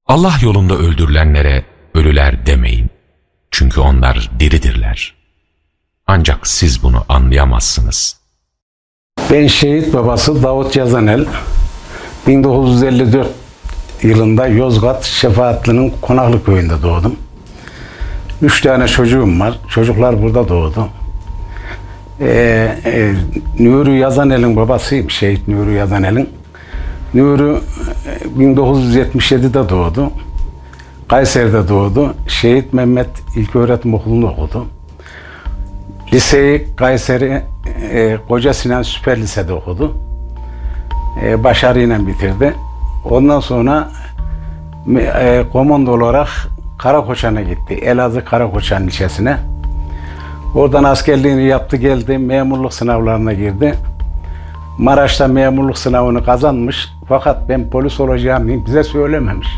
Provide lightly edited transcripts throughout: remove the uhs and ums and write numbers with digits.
Allah yolunda öldürülenlere ölüler demeyin. Çünkü onlar diridirler. Ancak siz bunu anlayamazsınız. Ben şehit babası Davut Yazanel. 1954 yılında Yozgat Şefaatli'nin Konaklı köyünde doğdum. 3 tane çocuğum var. Çocuklar burada doğdu. Nuri Yazanel'in babasıyım, şehit Nuri Yazanel'in. Nuri 1977'de doğdu. Kayseri'de doğdu. Şehit Mehmet İlköğretim Okulu'nda okudu. Liseyi Kayseri Koca Sinan Süper Lise'de okudu. Başarıyla bitirdi. Ondan sonra komando olarak Karakoçan'a gitti. Elazığ Karakoçan ilçesine. Oradan askerliğini yaptı, geldi. Memurluk sınavlarına girdi. Maraş'ta memurluk sınavını kazanmış. Fakat ben polis olacağım bize söylememiş.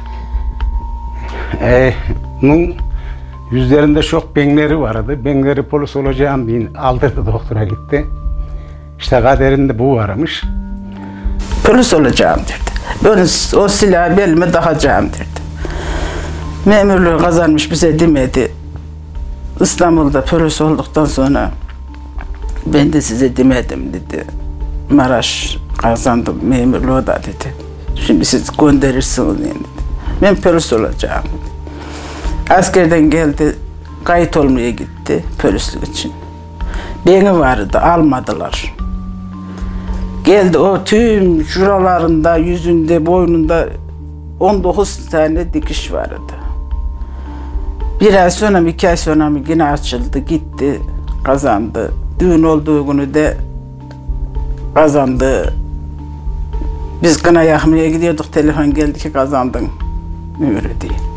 Bunun yüzlerinde çok benleri vardı. Benleri polis olacağım diye aldırdı, doktora gitti. İşte kaderinde bu varmış. Polis olacağım derdi. Ben o silahı belime takacağım derdi. Memurluğu kazanmış, bize demedi. İstanbul'da polis olduktan sonra ben de size demedim dedi. Maraş kazandım memurluğu da dedi. Şimdi siz gönderirsiniz dedi. Ben polis olacağım. Askerden geldi, kayıt olmaya gitti polislik için. Beni vardı, almadılar. Geldi, o tüm şuralarında, yüzünde, boynunda 19 tane dikiş vardı. Bir ay sonra mı, 2 ay sonra mı yine açıldı, gitti, kazandı. Düğün olduğu günü de kazandı. Biz kına yakmaya gidiyorduk, telefon geldi ki kazandın, Nuri diye.